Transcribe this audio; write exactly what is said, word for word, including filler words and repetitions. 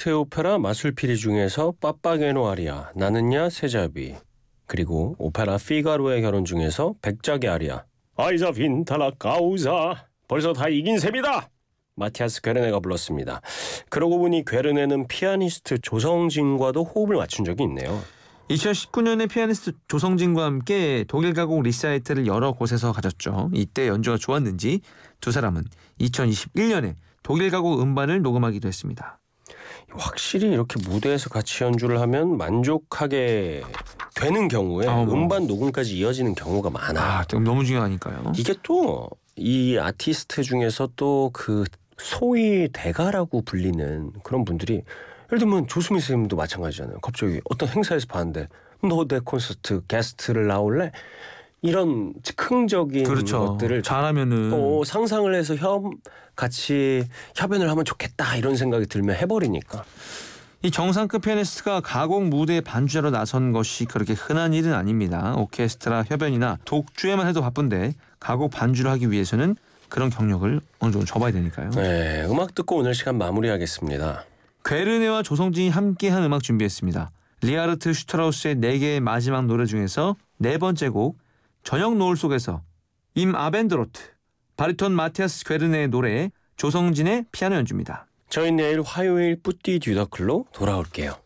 모차르트의 오페라 마술피리 중에서 빠빠게노 아리아, 나는야 세자비, 그리고 오페라 피가로의 결혼 중에서 백작의 아리아, 아이자 빈탈라 카우사, 벌써 다 이긴 셈이다! 마티아스 괴르네가 불렀습니다. 그러고 보니 괴르네는 피아니스트 조성진과도 호흡을 맞춘 적이 있네요. 이천십구 년에 피아니스트 조성진과 함께 독일 가곡 리사이트를 여러 곳에서 가졌죠. 이때 연주가 좋았는지 두 사람은 이천이십일 년에 독일 가곡 음반을 녹음하기도 했습니다. 확실히 이렇게 무대에서 같이 연주를 하면 만족하게 되는 경우에 아, 뭐. 음반 녹음까지 이어지는 경우가 많아요. 아, 너무 중요하니까요. 이게 또 이 아티스트 중에서 또 그 소위 대가라고 불리는 그런 분들이, 예를 들면 조수미 선생님도 마찬가지잖아요. 갑자기 어떤 행사에서 봤는데 너 내 콘서트 게스트를 나올래? 이런 즉흥적인 그렇죠. 것들을 잘하면은 또 상상을 해서 협 같이 협연을 하면 좋겠다 이런 생각이 들면 해버리니까. 이 정상급 피아니스트가 가곡 무대에 반주자로 나선 것이 그렇게 흔한 일은 아닙니다. 오케스트라 협연이나 독주에만 해도 바쁜데 가곡 반주를 하기 위해서는 그런 경력을 어느 정도 접어야 되니까요. 네, 음악 듣고 오늘 시간 마무리하겠습니다. 괴르네와 조성진이 함께한 음악 준비했습니다. 리하르트 슈트라우스의 네 개의 마지막 노래 중에서 네 번째 곡 저녁 노을 속에서 임 아벤드로트, 바리톤 마티아스 괴르네의 노래, 조성진의 피아노 연주입니다. 저희 내일 화요일 뿌띠 듀더클로 돌아올게요.